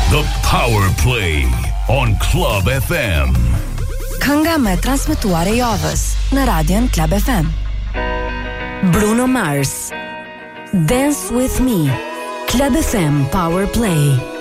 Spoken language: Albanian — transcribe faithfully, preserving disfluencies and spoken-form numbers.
The Power Play on Club F M. Kënga me transmetuar e javës në radion Club F M. Bruno Mars, Dance With Me, Club F M Power Play.